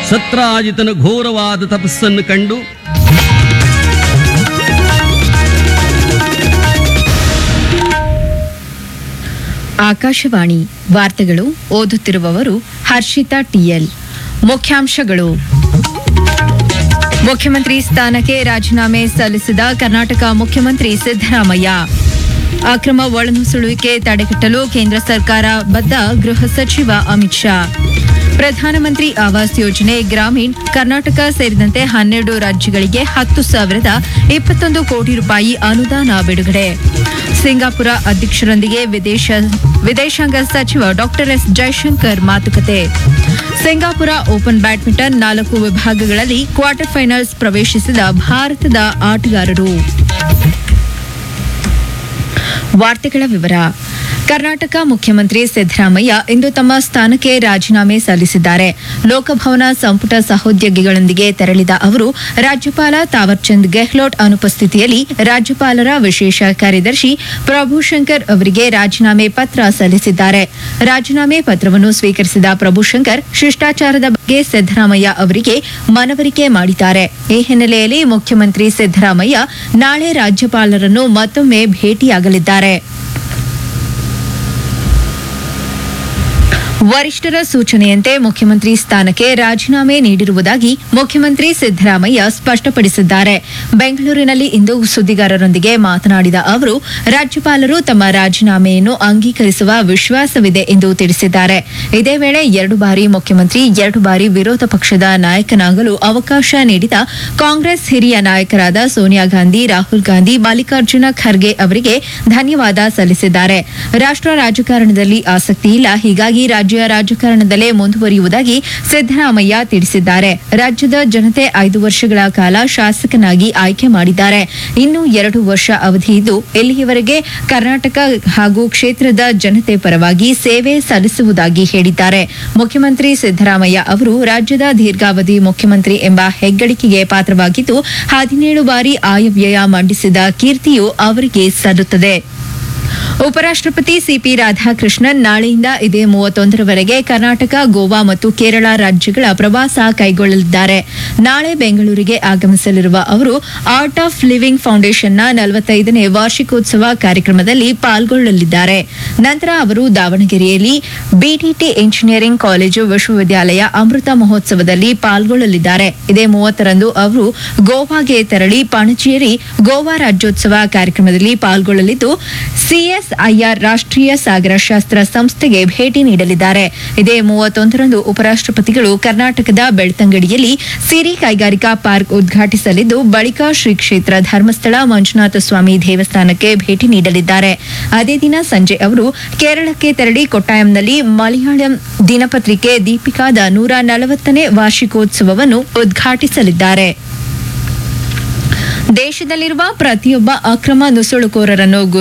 ಸತ್ರಾಜಿತನ ಘೋರವಾದ ತಪಸ್ಸನ್ನು ಕಂಡು ಆಕಾಶವಾಣಿ ವಾರ್ತೆಗಳು ಓದುತ್ತಿರುವವರು ಹರ್ಷಿತಾ ಟಿಎಲ್. ಮುಖ್ಯಾಂಶಗಳು: ಮುಖ್ಯಮಂತ್ರಿ ಸ್ಥಾನಕ್ಕೆ ರಾಜೀನಾಮೆ ಸಲ್ಲಿಸಿದ ಕರ್ನಾಟಕ ಮುಖ್ಯಮಂತ್ರಿ ಸಿದ್ದರಾಮಯ್ಯ. ಅಕ್ರಮ ಒಳನುಸುಳುವಿಕೆ ತಡೆಗಟ್ಟಲು ಕೇಂದ್ರ ಸರ್ಕಾರ ಬದ್ಧ, ಗೃಹ ಸಚಿವ ಅಮಿತ್ ಶಾ. ಪ್ರಧಾನಮಂತ್ರಿ ಆವಾಸ್ ಯೋಜನೆ ಗ್ರಾಮೀಣ್ ಕರ್ನಾಟಕ ಸೇರಿದಂತೆ 12 ರಾಜ್ಯಗಳಿಗೆ 10,021 ಕೋಟಿ ರೂಪಾಯಿ ಅನುದಾನ ಬಿಡುಗಡೆ. ಸಿಂಗಾಪುರ ಅಧ್ಯಕ್ಷರೊಂದಿಗೆ ವಿದೇಶಾಂಗ ಸಚಿವ ಡಾಕ್ಟರ್ ಎಸ್ ಜೈಶಂಕರ್ ಮಾತುಕತೆ. ಸಿಂಗಾಪುರ ಓಪನ್ ಬ್ಯಾಡ್ಮಿಂಟನ್ 4 ವಿಭಾಗಗಳಲ್ಲಿ ಕ್ವಾರ್ಟರ್ ಫೈನಲ್ಸ್ ಪ್ರವೇಶಿಸಿದ ಭಾರತದ ಆಟಗಾರರು. ವಾರ್ತೆಗಳ ವಿವರ. ಕರ್ನಾಟಕ ಮುಖ್ಯಮಂತ್ರಿ ಸಿದ್ದರಾಮಯ್ಯ ಇಂದು ತಮ್ಮ ಸ್ಥಾನಕ್ಕೆ ರಾಜೀನಾಮೆ ಸಲ್ಲಿಸಿದ್ದಾರೆ. ಲೋಕಭವನ ಸಂಪುಟ ಸಹೋದ್ಯೋಗಿಗಳೊಂದಿಗೆ ತೆರಳಿದ ಅವರು ರಾಜ್ಯಪಾಲ ತಾವರ್ಚಂದ್ ಗೆಹ್ಲೋಟ್ ಅನುಪಸ್ಥಿತಿಯಲ್ಲಿ ರಾಜ್ಯಪಾಲರ ವಿಶೇಷ ಕಾರ್ಯದರ್ಶಿ ಪ್ರಭುಶಂಕರ್ ಅವರಿಗೆ ರಾಜೀನಾಮೆ ಪತ್ರ ಸಲ್ಲಿಸಿದ್ದಾರೆ. ರಾಜೀನಾಮೆ ಪತ್ರವನ್ನು ಸ್ವೀಕರಿಸಿದ ಪ್ರಭುಶಂಕರ್ ಶಿಷ್ಟಾಚಾರದ ಬಗ್ಗೆ ಸಿದ್ದರಾಮಯ್ಯ ಅವರಿಗೆ ಮನವರಿಕೆ ಮಾಡಿದ್ದಾರೆ. ಈ ಹಿನ್ನೆಲೆಯಲ್ಲಿ ಮುಖ್ಯಮಂತ್ರಿ ಸಿದ್ದರಾಮಯ್ಯ ನಾಳೆ ರಾಜ್ಯಪಾಲರನ್ನು ಮತ್ತೊಮ್ಮೆ ಭೇಟಿಯಾಗಲಿದ್ದಾರೆ. ವರಿಷ್ಠರ ಸೂಚನೆಯಂತೆ ಮುಖ್ಯಮಂತ್ರಿ ಸ್ಥಾನಕ್ಕೆ ರಾಜೀನಾಮೆ ನೀಡಿರುವುದಾಗಿ ಮುಖ್ಯಮಂತ್ರಿ ಸಿದ್ದರಾಮಯ್ಯ ಸ್ಪಷ್ಟಪಡಿಸಿದ್ದಾರೆ. ಬೆಂಗಳೂರಿನಲ್ಲಿ ಇಂದು ಸುದ್ದಿಗಾರರೊಂದಿಗೆ ಮಾತನಾಡಿದ ಅವರು, ರಾಜ್ಯಪಾಲರು ತಮ್ಮ ರಾಜೀನಾಮೆಯನ್ನು ಅಂಗೀಕರಿಸುವ ವಿಶ್ವಾಸವಿದೆ ಎಂದು ತಿಳಿಸಿದ್ದಾರೆ. ಇದೇ ವೇಳೆ 2 ಬಾರಿ ಮುಖ್ಯಮಂತ್ರಿ, 2 ಬಾರಿ ವಿರೋಧ ಪಕ್ಷದ ನಾಯಕನಾಗಲು ಅವಕಾಶ ನೀಡಿದ ಕಾಂಗ್ರೆಸ್ ಹಿರಿಯ ನಾಯಕರಾದ ಸೋನಿಯಾ ಗಾಂಧಿ, ರಾಹುಲ್ ಗಾಂಧಿ, ಮಲ್ಲಿಕಾರ್ಜುನ ಖರ್ಗೆ ಅವರಿಗೆ ಧನ್ಯವಾದ ಸಲ್ಲಿಸಿದ್ದಾರೆ. ರಾಷ್ಟ್ರ ರಾಜಕಾರಣದಲ್ಲಿ ಆಸಕ್ತಿ ಇಲ್ಲ, ಹೀಗಾಗಿ ರಾಜ್ಯ ರಾಜಕಾರಣದಲ್ಲೇ ಮುಂದುವರಿಯುವುದಾಗಿ ಸಿದ್ದರಾಮಯ್ಯ ತಿಳಿಸಿದ್ದಾರೆ. ರಾಜ್ಯದ ಜನತೆ 5 ವರ್ಷಗಳ ಕಾಲ ಶಾಸಕನಾಗಿ ಆಯ್ಕೆ ಮಾಡಿದ್ದಾರೆ. ಇನ್ನು 2 ವರ್ಷ ಅವಧಿ ಇದ್ದು ಇಲ್ಲಿಯವರೆಗೆ ಕರ್ನಾಟಕ ಹಾಗೂ ಕ್ಷೇತ್ರದ ಜನತೆ ಪರವಾಗಿ ಸೇವೆ ಸಲ್ಲಿಸುವುದಾಗಿ ಹೇಳಿದ್ದಾರೆ. ಮುಖ್ಯಮಂತ್ರಿ ಸಿದ್ದರಾಮಯ್ಯ ಅವರು ರಾಜ್ಯದ ದೀರ್ಘಾವಧಿ ಮುಖ್ಯಮಂತ್ರಿ ಎಂಬ ಹೆಗ್ಗಳಿಕೆಗೆ ಪಾತ್ರವಾಗಿದ್ದು 17 ಬಾರಿ ಆಯವ್ಯಯ ಮಂಡಿಸಿದ ಕೀರ್ತಿಯು ಅವರಿಗೆ ಸಲ್ಲುತ್ತದೆ. ಉಪರಾಷ್ಟ್ರಪತಿ ಸಿಪಿ ರಾಧಾಕೃಷ್ಣನ್ ನಾಳೆಯಿಂದ ಇದೇ 31ರವರೆಗೆ ಕರ್ನಾಟಕ, ಗೋವಾ ಮತ್ತು ಕೇರಳ ರಾಜ್ಯಗಳ ಪ್ರವಾಸ ಕೈಗೊಳ್ಳಲಿದ್ದಾರೆ. ನಾಳೆ ಬೆಂಗಳೂರಿಗೆ ಆಗಮಿಸಲಿರುವ ಅವರು ಆರ್ಟ್ ಆಫ್ ಲಿವಿಂಗ್ ಫೌಂಡೇಶನ್ನ 45ನೇ ವಾರ್ಷಿಕೋತ್ಸವ ಕಾರ್ಯಕ್ರಮದಲ್ಲಿ ಪಾಲ್ಗೊಳ್ಳಲಿದ್ದಾರೆ. ನಂತರ ಅವರು ದಾವಣಗೆರೆಯಲ್ಲಿ ಬಿಟಿಟಿ ಇಂಜಿನಿಯರಿಂಗ್ ಕಾಲೇಜು ವಿಶ್ವವಿದ್ಯಾಲಯ ಅಮೃತ ಮಹೋತ್ಸವದಲ್ಲಿ ಪಾಲ್ಗೊಳ್ಳಲಿದ್ದಾರೆ. ಇದೇ 30ರಂದು ಅವರು ಗೋವಾಗೆ ತೆರಳಿ ಪಣಜಿಯಲ್ಲಿ ಗೋವಾ ರಾಜ್ಯೋತ್ಸವ ಕಾರ್ಯಕ್ರಮದಲ್ಲಿ ಪಾಲ್ಗೊಳ್ಳಲಿದ್ದು ಸಿಎಸ್ಐಆರ್ ರಾಷ್ಟ್ರೀಯ ಸಾಗರಶಾಸ್ತ್ರ ಸಂಸ್ಥೆಗೆ ಭೇಟಿ ನೀಡಲಿದ್ದಾರೆ. ಇದೇ 31ರಂದು ಉಪರಾಷ್ಟ್ರಪತಿಗಳು ಕರ್ನಾಟಕದ ಬೆಳ್ತಂಗಡಿಯಲ್ಲಿ ಸಿರಿ ಕೈಗಾರಿಕಾ ಪಾರ್ಕ್ ಉದ್ಘಾಟಿಸಲಿದ್ದು ಬಳಿಕ ಶ್ರೀ ಕ್ಷೇತ್ರ ಧರ್ಮಸ್ಥಳ ಮಂಜುನಾಥ ಸ್ವಾಮಿ ದೇವಸ್ಥಾನಕ್ಕೆ ಭೇಟಿ ನೀಡಲಿದ್ದಾರೆ. ಅದೇ ದಿನ ಸಂಜೆ ಅವರು ಕೇರಳಕ್ಕೆ ತೆರಳಿ ಕೊಟ್ಟಾಯಂನಲ್ಲಿ ಮಲಯಾಳಂ ದಿನಪತ್ರಿಕೆ ದೀಪಿಕಾದ 140ನೇ ವಾರ್ಷಿಕೋತ್ಸವವನ್ನು ಉದ್ಘಾಟಿಸಲಿದ್ದಾರೆ. ದೇಶದಲ್ಲಿರುವ ಪ್ರತಿಯೊಬ್ಬ ಅಕ್ರಮ ನುಸುಳುಕೋರರನ್ನು